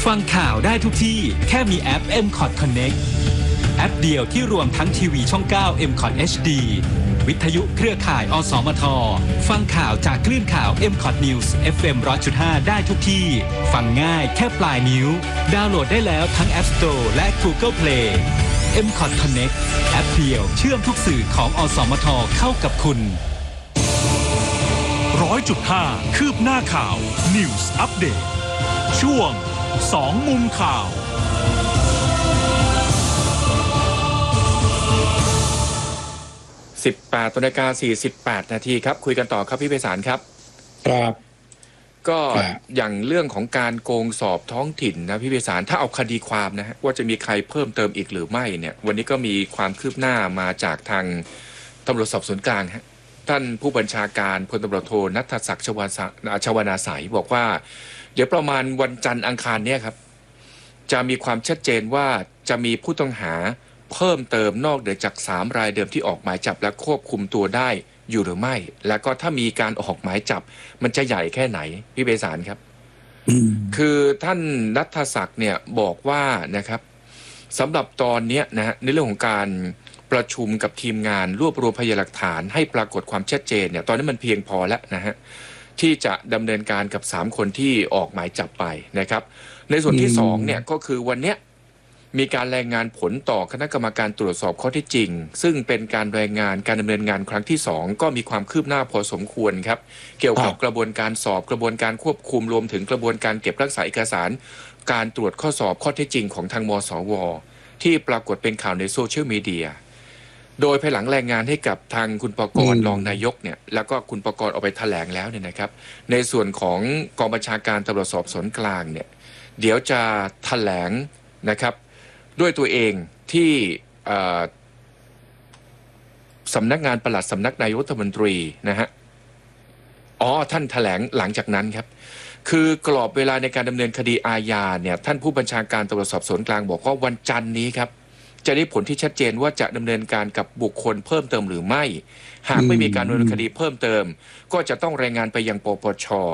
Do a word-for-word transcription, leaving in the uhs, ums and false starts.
ฟังข่าวได้ทุกที่แค่มีแอป เอ็ม คอท Connect แอปเดียวที่รวมทั้งทีวีช่อง เก้า เอ็ม คอท เอช ดี วิทยุเครือข่าย อสมท ฟังข่าวจากคลื่นข่าว เอ็ม คอท News เอฟ เอ็ม หนึ่งร้อยจุดห้า ได้ทุกที่ ฟังง่ายแค่ปลายนิ้ว ดาวน์โหลดได้แล้วทั้ง App Store และ Google Play เอ็ม คอท Connect แอปเดียวเชื่อมทุกสื่อของ อสมท เข้ากับคุณร้อยจุดห้า คืบหน้าข่าว News Update ช่วงสองมุมข่าวสิบแปดนาฬิกาสี่สิบแปดนาทีครับคุยกันต่อครับพี่ไพศาลครับครับก็อย่างเรื่องของการโกงสอบท้องถิ่นนะพี่ไพศาลถ้าเอาคดีความนะฮะว่าจะมีใครเพิ่มเติมอีกหรือไม่เนี่ยวันนี้ก็มีความคืบหน้ามาจากทางตำรวจสอบสวนกลางฮะท่านผู้บัญชาการพลตำรวจโทณัฐศักดิ์ชวนาชวนาสายบอกว่าเดี๋ยวประมาณวันจันทร์อังคารเนี่ยครับจะมีความชัดเจนว่าจะมีผู้ต้องหาเพิ่มเติมนอกเหนือจากสามรายเดิมที่ออกหมายจับและควบคุมตัวได้อยู่หรือไม่แล้วก็ถ้ามีการออกหมายจับมันจะใหญ่แค่ไหนพี่ไพศาลครับคือท่านณัฐศักดิ์เนี่ยบอกว่านะครับสำหรับตอนนี้นะฮะในเรื่องของการประชุมกับทีมงานรวบรวมพยานหลักฐานให้ปรากฏความชัดเจนเนี่ยตอนนี้มันเพียงพอแล้วนะฮะที่จะดำเนินการกับสามคนที่ออกหมายจับไปนะครับในส่วนที่สองเนี่ยก็คือวันเนี้ยมีการรายงานผลต่อคณะกรรมการตรวจสอบข้อเท็จจริงซึ่งเป็นการรายงานการดำเนินงานครั้งที่สองก็มีความคืบหน้าพอสมควรครับเกี่ยวกับกระบวนการสอบกระบวนการควบคุมรวมถึงกระบวนการเก็บรักษาเอกสารการตรวจข้อสอบข้อเท็จจริงของทางมสวที่ปรากฏเป็นข่าวในโซเชียลมีเดียโดยภายหลังรายงานให้กับทางคุณปกรณ์รองนายกเนี่ยแล้วก็คุณปกรณ์ออกไปแถลงแล้วเนี่ยนะครับในส่วนของกองบัญชาการตำรวจสอบสวนกลางเนี่ยเดี๋ยวจะแถลงนะครับด้วยตัวเองที่สำนักงานปลัดสำนักนายกรัฐมนตรีนะฮะอ๋อท่านแถลงหลังจากนั้นครับคือกรอบเวลาในการดำเนินคดีอาญาเนี่ยท่านผู้บัญชาการตำรวจสอบสวนกลางบอกว่าวันจันทร์นี้ครับจะได้ผลที่ชัดเจนว่าจะดำเนินการกับบุคคลเพิ่มเติมหรือไม่หากไม่มีการดำเนินคดีเพิ่มเติมก็จะต้องรายงานไปยังปปช